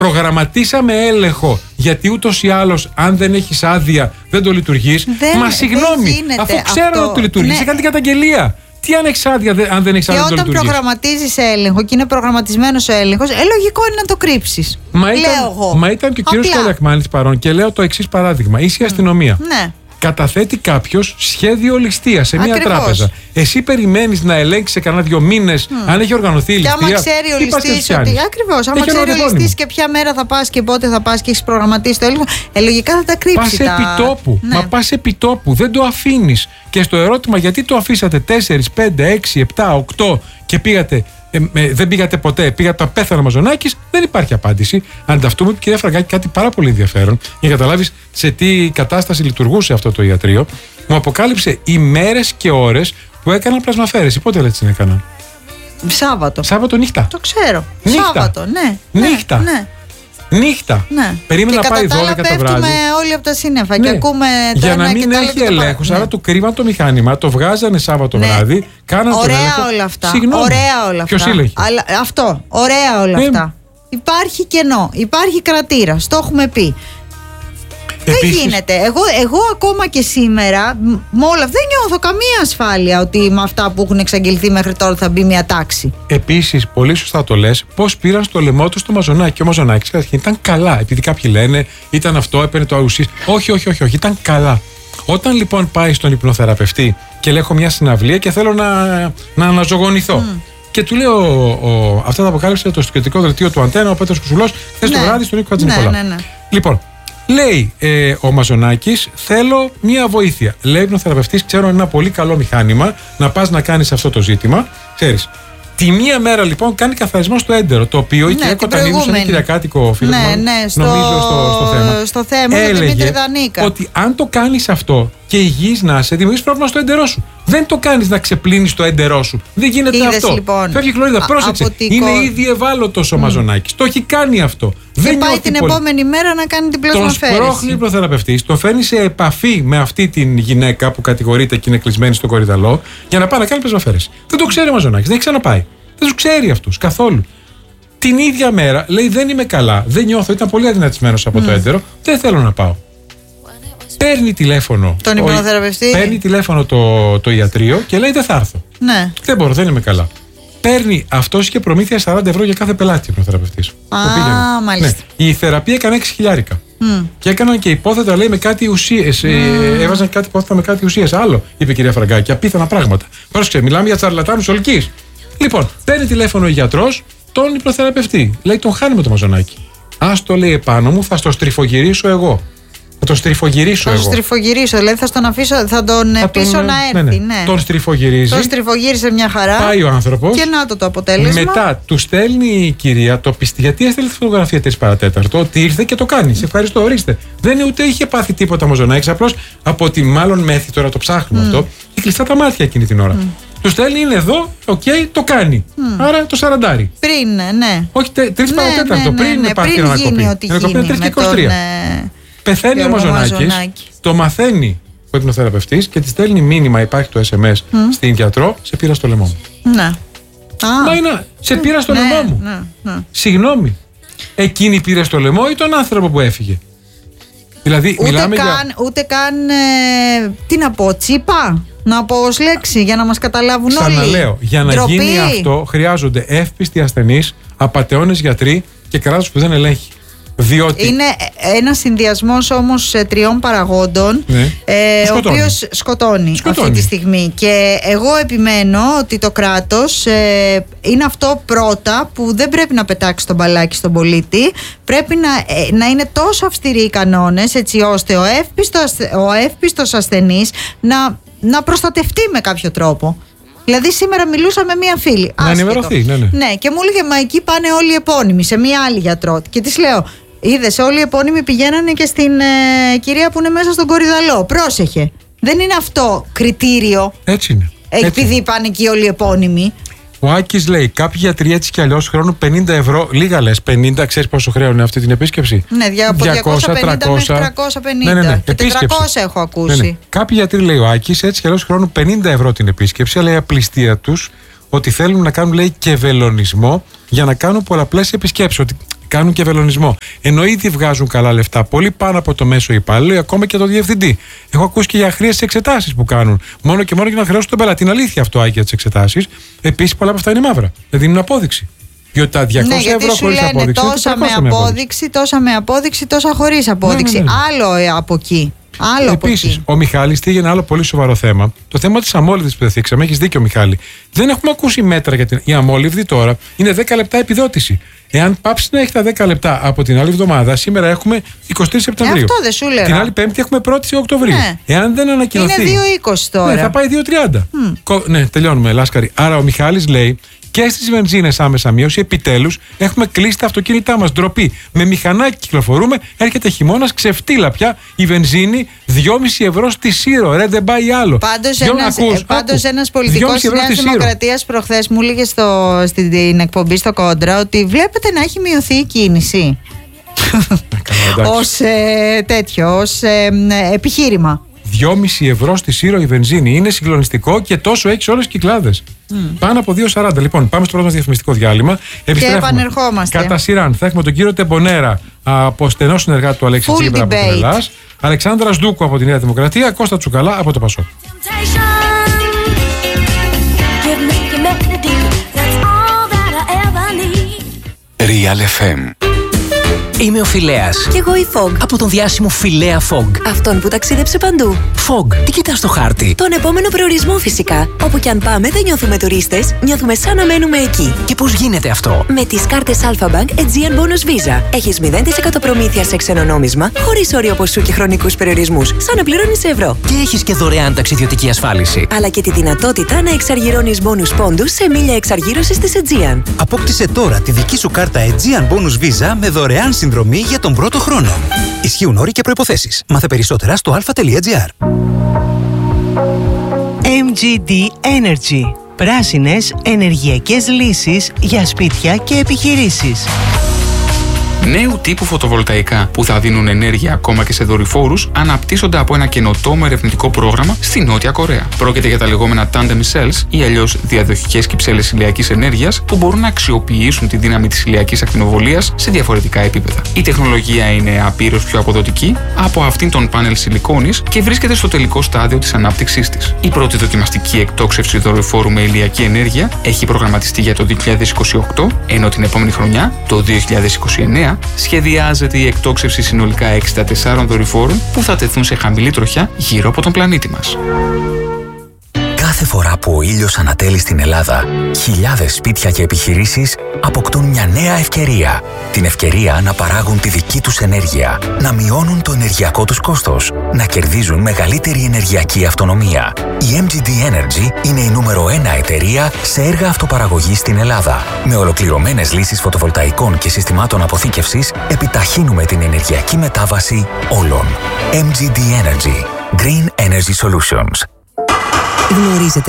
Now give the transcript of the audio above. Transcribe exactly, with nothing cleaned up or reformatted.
Προγραμματίσαμε έλεγχο, γιατί ούτως ή άλλως, αν δεν έχεις άδεια, δεν το λειτουργείς. Δεν, Μα συγγνώμη, αφού ξέρω ότι λειτουργείς, ναι. Έκανε την καταγγελία. Τι αν έχεις άδεια, αν δεν έχεις άδεια, δεν το λειτουργείς. Και όταν προγραμματίζεις έλεγχο και είναι προγραμματισμένος ο έλεγχος, ε, λογικό είναι να το κρύψεις. Μα ήταν, λέω εγώ. Μα ήταν και ο κύριος Καλιακμάνης παρόν και λέω το εξής παράδειγμα. Είσαι η αστυνομία. Ναι. Καταθέτει κάποιος σχέδιο ληστείας σε μια Ακριβώς. τράπεζα. Εσύ περιμένεις να ελέγξει σε κανένα δύο μήνες mm. αν έχει οργανωθεί η ληστεία. Και άμα ξέρει ο ληστής ότι. Ακριβώς. Άμα έχει ξέρει ο ληστής και ποια μέρα θα πας και πότε θα πας και έχεις προγραμματίσει το έλεγχο, ε, λογικά θα τα κρύψει. Πας τα... επί τόπου. Ναι. Μα πας επί τόπου. Δεν το αφήνεις. Και στο ερώτημα γιατί το αφήσατε τέσσερα, πέντε, έξι, επτά, οκτώ και πήγατε. Ε, ε, δεν πήγατε ποτέ, πήγατε, πέθανε ο Μαζονάκης, δεν υπάρχει απάντηση. Ανταυτού, κυρία Φραγκάκη, κάτι πάρα πολύ ενδιαφέρον για να καταλάβεις σε τι κατάσταση λειτουργούσε αυτό το ιατρείο. Μου αποκάλυψε ημέρες και ώρες που έκαναν πλασμαφέρεση. Πότε λέτε την έκαναν? Σάββατο. Σάββατο νύχτα. Το ξέρω. Νύχτα. Σάββατο, ναι. Νύχτα. Ναι. Νύχτα. Ναι. Περίμενα να πάει δώδεκα το βράδυ. όλοι από τα σύννεφα ναι. και ακούμε για το να ένα μην και έχει το ελέγχους. Ναι. Άρα το κρύβαν το μηχάνημα, το βγάζανε Σάββατο ναι. βράδυ, κάναν ωραία τον έλεγχο. Όλα αυτά. Συγγνώμη. Ωραία όλα αυτά. Ποιος έλεγχε? Αλλά, αυτό. Ωραία όλα ναι. αυτά. Υπάρχει κενό. Υπάρχει κρατήρα. Το έχουμε πει. Επίσης, δεν γίνεται. Εγώ, εγώ ακόμα και σήμερα, με όλα αυτά, δεν νιώθω καμία ασφάλεια ότι με αυτά που έχουν εξαγγελθεί μέχρι τώρα θα μπει μια τάξη. Επίσης, πολύ σωστά το λες, πώς πήραν στο λαιμό του στο Μαζονάκι. Ο Μαζονάκης καταρχήν ήταν καλά. Επειδή κάποιοι λένε, ήταν αυτό, έπαιρνε το αουσίς. Όχι, όχι, όχι, όχι, ήταν καλά. Όταν λοιπόν πάει στον υπνοθεραπευτή και λέω: έχω μια συναυλία και θέλω να, να αναζωογονηθώ. Mm. Και του λέω: ο, αυτά τα αποκάλυψε το συγκεκριτικό δελτίο του Αντένα, ο Πέτρος Κουσουλός, χθες ναι. το βράδυ στον Νίκο Χατζηνικολάου. Ναι, ναι, ναι. Λοιπόν. Λέει ε, ο Μαζονάκης, θέλω μία βοήθεια. Λέει ο υπνοθεραπευτής, ξέρω είναι ένα πολύ καλό μηχάνημα να πας να κάνεις αυτό το ζήτημα. Ξέρεις. Τη μία μέρα λοιπόν κάνει καθαρισμό στο έντερο. Το οποίο ναι, η κυρία Κοτανίδου, σαν κυριακάτικο φίλο, ναι, ναι, στο... νομίζω στο, στο θέμα. Στο θέμα έλεγε ότι αν το κάνεις αυτό και υγιής να είσαι, δημιουργείς πρόβλημα στο έντερό σου. Δεν το κάνεις να ξεπλύνεις το έντερό σου. Δεν γίνεται Είδες, αυτό. Λοιπόν, φεύγει χλωρίδα. Πρόσεξε. Αποτικό. Είναι ήδη ευάλωτος ο mm. Μαζονάκης. Το έχει κάνει αυτό. Και δεν πάει την πολύ. επόμενη μέρα να κάνει την πλασμαφέρεση. Τον σπρώχνει ο υπνοθεραπευτής, το φέρνει σε επαφή με αυτή την γυναίκα που κατηγορείται και είναι κλεισμένη στον κορυδαλό για να πάει να κάνει πλασμαφέρεση. Δεν το ξέρει ο Μαζονάκης. Δεν έχει ξαναπάει. Δεν του ξέρει αυτούς καθόλου. Την ίδια μέρα λέει: δεν είμαι καλά. Δεν νιώθω. Ήταν πολύ αδυνατισμένος από mm. το έντερο. Δεν θέλω να πάω. Παίρνει τηλέφωνο. Τον υπνοθεραπευτή. Παίρνει τηλέφωνο το, το ιατρείο και λέει: δεν θα έρθω. Ναι. Δεν μπορώ, δεν είμαι καλά. Παίρνει αυτός και προμήθεια σαράντα ευρώ για κάθε πελάτη ο υπνοθεραπευτής. Α, μάλιστα. Ναι. Η θεραπεία έκανε έξι χιλιάρικα. Mm. Και έκαναν και υπόθετα, λέει, με κάτι ουσίες. Mm. Ε, έβαζαν κάτι υπόθετα με κάτι ουσίες. Άλλο, είπε η κυρία Φραγκάκη. Απίθανα πράγματα. Πρόσεξε, μιλάμε για τσαρλατάνους ολικής. Λοιπόν, παίρνει τηλέφωνο ο γιατρός, τον υπνοθεραπευτή. Λέει: τον χάνει με το Μαζονάκι. Ας το λέει επάνω μου, θα στο στριφογυρίσω εγώ. Θα τον στριφογυρίσω θα εγώ. Θα τον στριφογυρίσω, δηλαδή θα τον αφήσω, θα τον θα πείσω τον, να έρθει. Ναι, ναι. Ναι. Τον στριφογυρίζει. Τον στριφογύρισε μια χαρά. Πάει ο άνθρωπος. Και να το το αποτέλεσμα. Μετά του στέλνει η κυρία το πιστή. Γιατί έστειλε τη φωτογραφία τρεις παρατέταρτο. Ότι ήρθε και το κάνει. Σε ευχαριστώ, ορίστε. Δεν είναι ούτε είχε πάθει τίποτα Μαζονάκης. Απλώς από τη μάλλον μέθη, τώρα το ψάχνουμε mm. αυτό. Και κλειστά τα μάτια εκείνη την ώρα. Mm. Του στέλνει, είναι εδώ, οκ, okay, το κάνει. Mm. Άρα το σαραντάρι. Πριν, ναι. Όχι, τρεις ναι, παρατέταρτο. Ναι, πριν ναι, υπάρχει πριν ανακοπή. Γίνει ό,τι γίνει τρεις και είκοσι τρία. Ναι. Πεθαίνει ο Μαζονάκης, το μαθαίνει ο υπνοθεραπευτής και τη στέλνει μήνυμα, υπάρχει το ες εμ ες mm. στην γιατρό, σε πήρα στο λαιμό μου. Ναι. Μα είναι, σε πήρα στο ναι, λαιμό μου. Ναι, ναι. Συγγνώμη. Εκείνη πήρε στο λαιμό ή τον άνθρωπο που έφυγε? Δηλαδή, ούτε μιλάμε καν, για... ούτε καν, ε, τι να πω, τσίπα, να πω ως λέξη, για να μας καταλάβουν όλοι. Ξαναλέω, για να Ντροπή. γίνει αυτό χρειάζονται εύπιστοι ασθενείς, απατεώνες γιατροί και κράτος που δεν ελέγχει. Διότι... Είναι ένα συνδυασμός όμως τριών παραγόντων, ναι. ε, ο οποίος σκοτώνει, σκοτώνει αυτή τη στιγμή. Και εγώ επιμένω ότι το κράτος ε, είναι αυτό πρώτα που δεν πρέπει να πετάξει τον μπαλάκι στον πολίτη. Πρέπει να, ε, να είναι τόσο αυστηροί οι κανόνες, έτσι ώστε ο εύπιστος, ο εύπιστος ασθενής να, να προστατευτεί με κάποιο τρόπο. Δηλαδή σήμερα μιλούσα με μία φίλη. Να ενημερωθεί, ναι, ναι. Ναι, και μου έλεγε: μα εκεί πάνε όλοι οι επώνυμοι, σε μία άλλη γιατρό. Και της λέω: είδες, όλοι οι επώνυμοι πηγαίνανε και στην ε, κυρία που είναι μέσα στον κορυδαλό. Πρόσεχε. Δεν είναι αυτό κριτήριο. Έτσι είναι. Επειδή έτσι. Πάνε εκεί όλοι οι επώνυμοι. Ο Άκης λέει: κάποιοι γιατροί έτσι κι αλλιώς χρεώνουν πενήντα ευρώ. Λίγα λες, πενήντα, ξέρεις πόσο χρέωνε αυτή την επίσκεψη? Ναι, από διακόσια πενήντα μέχρι τριακόσια πενήντα. Ναι, ναι, ναι. Και τετρακόσια έχω ακούσει. Ναι, ναι. Κάποιοι γιατροί, λέει ο Άκης, έτσι κι αλλιώς χρεώνουν πενήντα ευρώ την επίσκεψη, αλλά η απληστία τους ότι θέλουν να κάνουν, λέει, και βελονισμό για να κάνουν πολλαπλές επισκέψεις. Ότι κάνουν και βελονισμό. Ενώ ήδη βγάζουν καλά λεφτά, πολύ πάνω από το μέσο υπάλληλο ή ακόμα και το διευθυντή. Έχω ακούσει και για αχρίαστες εξετάσεις που κάνουν. Μόνο και μόνο για να χρεώσουν τον πελάτη. Είναι αλήθεια αυτό, Άκη, για τις εξετάσεις. Επίσης, πολλά από αυτά είναι μαύρα. Δεν δίνουν απόδειξη. Διότι τα διακόσια ναι, ευρώ χωρίς απόδειξη. Τόσα με απόδειξη, τόσα με απόδειξη, τόσα χωρίς απόδειξη. Ναι, ναι, ναι. Άλλο ε, από εκεί. Επίσης, ο Μιχάλης θίγει ένα άλλο πολύ σοβαρό θέμα. Το θέμα της αμόλυβδης που δεν θίξαμε. Έχεις δίκιο, Μιχάλη. Δεν έχουμε ακούσει μέτρα για την. Η αμόλυβδη τώρα είναι δέκα λεπτά επιδότηση. Εάν πάψει να έχει τα δέκα λεπτά από την άλλη εβδομάδα, σήμερα έχουμε είκοσι τρεις Σεπτεμβρίου. Ε, αυτό δεν σου λέω. Την άλλη Πέμπτη έχουμε πρώτη Οκτωβρίου. Ναι. Εάν δεν ανακοινωθεί. Είναι δύο είκοσι τώρα. Ναι, θα πάει δύο τριάντα. Mm. Κο... Ναι, τελειώνουμε, Λάσκαρη. Άρα ο Μιχάλης λέει. Και στις βενζίνες άμεσα μείωση, επιτέλους έχουμε κλείσει τα αυτοκίνητά μας. Ντροπή. Με μηχανάκι κυκλοφορούμε, έρχεται χειμώνας, ξεφτύλα πια η βενζίνη δυόμισι ευρώ στη Σύρο. Ρε, δεν πάει άλλο. Πάντως ένας, ακούς, πάντως ένας πολιτικός της Νέας Δημοκρατίας προχθές μου έλεγε στο, στην εκπομπή στο Κόντρα ότι βλέπετε να έχει μειωθεί η κίνηση. Ως ε, τέτοιο, ως ε, επιχείρημα. δυόμισι ευρώ στη Σύρο η βενζίνη. Είναι συγκλονιστικό και τόσο έχει σε όλες τις κυκλάδες. Mm. Πάνω από δύο σαράντα. Λοιπόν, πάμε στο πρώτο μας διαφημιστικό διάλειμμα. Και επανερχόμαστε. Κατά σειράν θα έχουμε τον κύριο Τεμπονέρα από στενό συνεργάτη του Αλέξη Τσίπρα από την Ελλάς, Αλεξάνδρα Σδούκου από τη Νέα Δημοκρατία, Κώστα Τσουκαλά από το Πασόκ. Real εφ εμ. Είμαι ο Φιλέας. Κι εγώ η Fog. Από τον διάσημο Φιλέα Fog. Αυτόν που ταξίδεψε παντού. Fog, τι κοιτάς στο χάρτη? Τον επόμενο προορισμό φυσικά. Όπου κι αν πάμε δεν νιώθουμε τουρίστες, νιώθουμε σαν να μένουμε εκεί. Και πώς γίνεται αυτό? Με τις κάρτες Alpha Bank Aegean Bonus Visa. Έχεις μηδέν τοις εκατό προμήθεια σε ξένο νόμισμα, χωρίς όριο ποσού και χρονικούς περιορισμούς, σαν να πληρώνεις σε ευρώ. Και έχεις και δωρεάν ταξιδιωτική ασφάλιση. Αλλά και τη δυνατότητα να εξαργυρώνεις bonus πόντους σε μίλια εξαργύρωσης της Aegean. Απόκτησε τώρα τη δική σου κάρτα Aegean Bonus Visa με δωρεάν συνδρομή για τον πρώτο χρόνο. Ισχύουν όροι και προϋποθέσεις. Μάθε περισσότερα στο αλφα τελεία τζι άρ. εμ τζι ντι Energy. Πράσινες ενεργειακές λύσεις για σπίτια και επιχειρήσεις. Νέου τύπου φωτοβολταϊκά που θα δίνουν ενέργεια ακόμα και σε δορυφόρους αναπτύσσονται από ένα καινοτόμο ερευνητικό πρόγραμμα στη Νότια Κορέα. Πρόκειται για τα λεγόμενα tandem cells ή αλλιώς διαδοχικές κυψέλες ηλιακής ενέργειας που μπορούν να αξιοποιήσουν τη δύναμη της ηλιακής ακτινοβολίας σε διαφορετικά επίπεδα. Η τεχνολογία είναι απείρως πιο αποδοτική από αυτήν των πάνελ σιλικόνης και βρίσκεται στο τελικό στάδιο της ανάπτυξής της. Η πρώτη δοκιμαστική εκτόξευση δορυφόρου με ηλιακή ενέργεια έχει προγραμματιστεί για το δύο χιλιάδες είκοσι οκτώ, ενώ την επόμενη χρονιά, το δύο χιλιάδες είκοσι εννέα, σχεδιάζεται η εκτόξευση συνολικά εξήντα τεσσάρων δορυφόρων που θα τεθούν σε χαμηλή τροχιά γύρω από τον πλανήτη μας. Κάθε φορά που ο ήλιος ανατέλει στην Ελλάδα, χιλιάδες σπίτια και επιχειρήσεις αποκτούν μια νέα ευκαιρία. Την ευκαιρία να παράγουν τη δική τους ενέργεια, να μειώνουν το ενεργειακό τους κόστος, να κερδίζουν μεγαλύτερη ενεργειακή αυτονομία. Η εμ τζι ντι Energy είναι η νούμερο ένα εταιρεία σε έργα αυτοπαραγωγής στην Ελλάδα. Με ολοκληρωμένες λύσεις φωτοβολταϊκών και συστημάτων αποθήκευσης, επιταχύνουμε την ενεργειακή μετάβαση όλων. εμ τζι ντι Energy. Green Energy Solutions. Γνωρίζετε